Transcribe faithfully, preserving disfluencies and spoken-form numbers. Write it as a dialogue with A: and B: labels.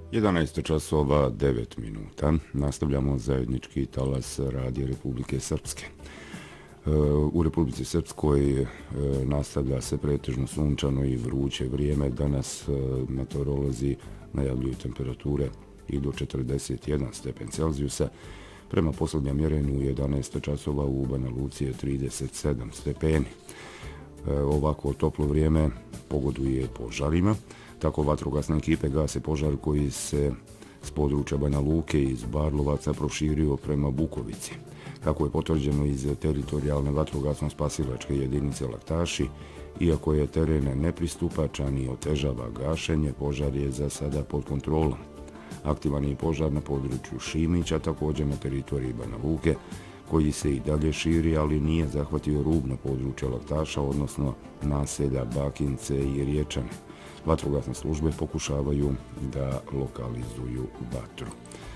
A: jedanaest časova devet minuta. Nastavljamo zajednički talas Radija Republike Srpske. U Republici Srpskoj nastavlja se pretežno sunčano i vruće vrijeme. Danas meteorolozi najavljuju temperature i do četrdeset jedan stepen Celzijusa. Prema posljednjem mjerenju u jedanaest časova u Banja Luci je trideset sedam stepeni. Ovako toplo vrijeme pogoduje požarima. Tako vatrogasne ekipe gase požar koji se s područja Banja Luke i iz Barlovaca proširio prema Bukovici. Kako je potvrđeno iz teritorijalne vatrogasno-spasilačke jedinice Laktaši, iako je teren nepristupačan i otežava gašenje, požar je za sada pod kontrolom. Aktivan je požar na području Šimića, također na teritoriji Banja Luke, koji se i dalje širi, ali nije zahvatio rubno područje Laktaša, odnosno naselja Bakince i Riječane. Vatrogasne službe pokušavaju da lokalizuju vatru.